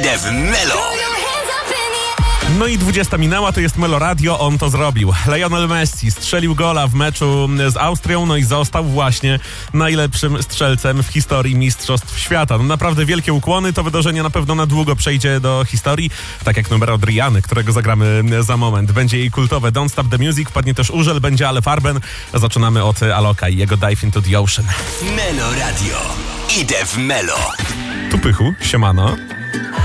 Idę w Melo. No i 20 minęła, to jest Melo Radio, on to zrobił. Lionel Messi strzelił gola w meczu z Austrią, no i został właśnie najlepszym strzelcem w historii Mistrzostw Świata. No naprawdę wielkie ukłony, to wydarzenie na pewno na długo przejdzie do historii, tak jak numer od Rihanny, którego zagramy za moment. Będzie jej kultowe Don't Stop the Music, wpadnie też Urzel, będzie Ale Farben. Zaczynamy od Aloka i jego Dive into the Ocean. Melo Radio. Idę w Melo. Tu Pychu, siemano.